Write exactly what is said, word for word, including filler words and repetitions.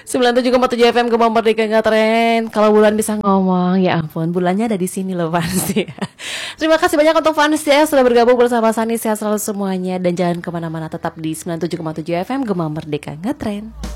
sembilan puluh tujuh koma tujuh F M Gemah Merdeka Ngetren. Kalau bulan bisa ngomong, ya ampun, bulannya ada di sini loh Fans ya. Terima kasih banyak untuk Fans ya sudah bergabung bersama Sani. Sehat selalu semuanya dan jangan kemana-mana, tetap di sembilan puluh tujuh koma tujuh F M Gemah Merdeka Ngetren.